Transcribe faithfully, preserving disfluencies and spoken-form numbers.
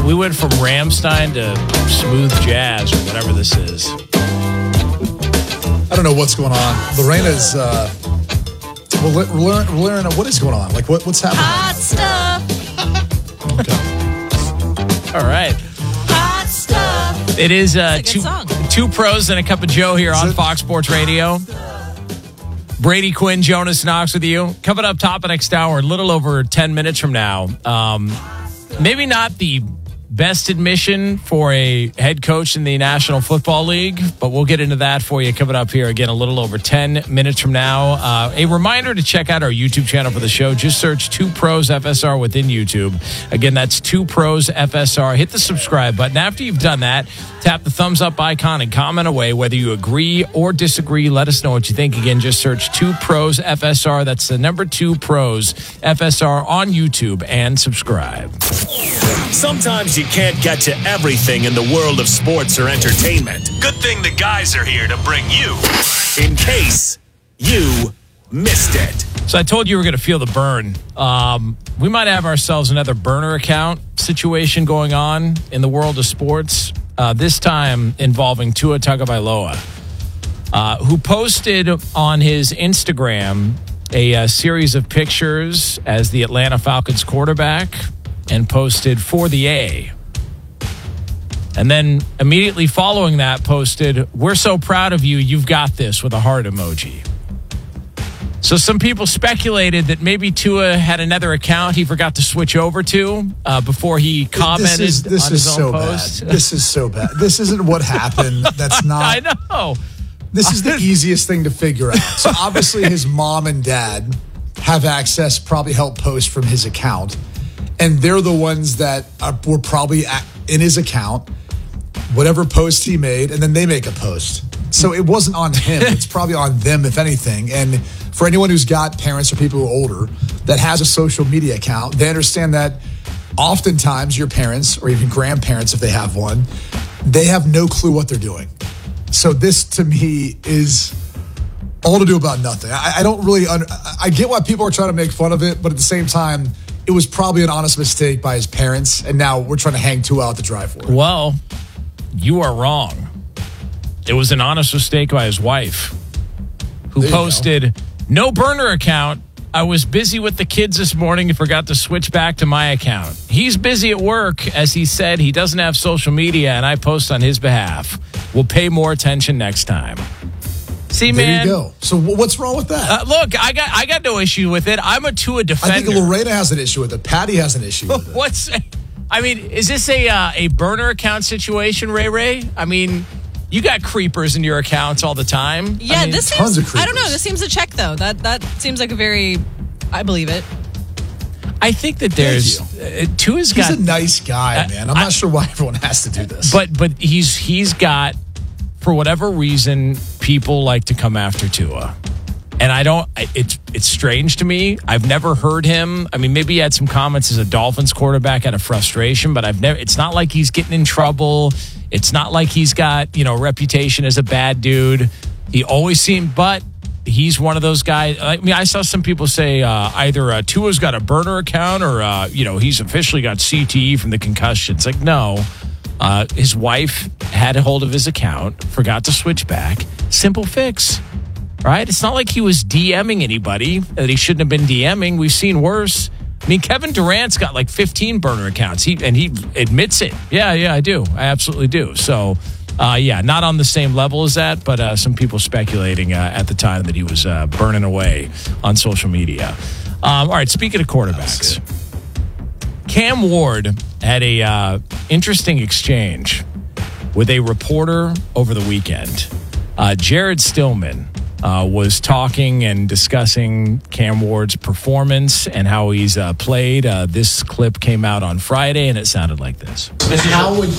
We went from Rammstein to smooth jazz or whatever this is. I don't know what's going on. Lorena's, uh, well, Lorena, Lorena, what is going on? Like, what, what's happening? Hot stuff. Okay. All right. Hot stuff. It is uh, It's a two, good song. two pros and a cup of Joe here Is on it? Fox Sports Radio. Brady Quinn, Jonas Knox with you. Coming up top of next hour, a little over ten minutes from now. Um, maybe not the best admission for a head coach in the National Football League, but we'll get into that for you coming up here again a little over ten minutes from now. Uh, a reminder to check out our YouTube channel for the show. Just search Two Pros F S R within YouTube. Again, that's Two Pros F S R. Hit the subscribe button. After you've done that, tap the thumbs up icon and comment away whether you agree or disagree. Let us know what you think. Again, just search Two Pros F S R. That's the number Two Pros F S R on YouTube and subscribe. Sometimes you can't get to everything in the world of sports or entertainment. Good thing the guys are here to bring you, in case you missed it. So I told you we were going to feel the burn. Um, we might have ourselves another burner account situation going on in the world of sports, uh, this time involving Tua Tagovailoa, uh, who posted on his Instagram a, uh series of pictures as the Atlanta Falcons quarterback and posted for the A. And then immediately following that posted, "We're so proud of you, you've got this," with a heart emoji. So some people speculated that maybe Tua had another account he forgot to switch over to uh, before he commented This is, this on is his so own post. bad. This is so bad. This isn't what happened. That's not. I know. This is the easiest thing to figure out. So obviously his mom and dad have access, probably help post from his account. And they're the ones that are, were probably at, in his account, whatever post he made, and then they make a post. So it wasn't on him. It's probably on them, if anything. And for anyone who's got parents or people who are older that has a social media account, they understand that oftentimes your parents or even grandparents, if they have one, they have no clue what they're doing. So this, to me, is all to do about nothing. I, I don't really, un- I get why people are trying to make fun of it, but at the same time, it was probably an honest mistake by his parents, and now we're trying to hang Tua out to dry for it. Well, you are wrong. It was an honest mistake by his wife, who There you posted, "No burner account. I was busy with the kids this morning and forgot to switch back to my account. He's busy at work. As he said, he doesn't have social media, and I post on his behalf. We'll pay more attention next time." See, There man. you go. So wh- what's wrong with that? Uh, look, I got I got no issue with it. I'm a Tua I defender. think Lorena has an issue with it. Patty has an issue with it. What's? I mean, is this a uh, a burner account situation, Ray Ray? I mean, you got creepers in your accounts all the time. Yeah, I mean, this tons seems. of I don't know. creepers. This seems a check though. That that seems like a very. I believe it. I think that there's uh, Tua's He's got, a nice guy, I- man. I'm I- not sure why everyone has to do this. but but he's he's got, for whatever reason, people like to come after Tua. And I don't, it's it's strange to me. I've never heard him. I mean, maybe he had some comments as a Dolphins quarterback out of frustration, but I've never, it's not like he's getting in trouble. It's not like he's got, you know, a reputation as a bad dude. He always seemed, but he's one of those guys. I mean, I saw some people say uh, either uh, Tua's got a burner account or, uh, you know, he's officially got C T E from the concussion. It's like, no. Uh, his wife had a hold of his account, forgot to switch back. Simple fix. Right? It's not like he was DMing anybody that he shouldn't have been DMing. We've seen worse. I mean, Kevin Durant's got like fifteen burner accounts. He and he admits it. Yeah, yeah, I do. I absolutely do. So, uh, yeah, not on the same level as that, but uh, some people speculating uh, at the time that he was uh, burning away on social media. Um, all right, speaking of quarterbacks, Cam Ward had a uh, interesting exchange with a reporter over the weekend. Uh, Jared Stillman Uh, was talking and discussing Cam Ward's performance and how he's uh, played. Uh, this clip came out on Friday, and it sounded like this. How would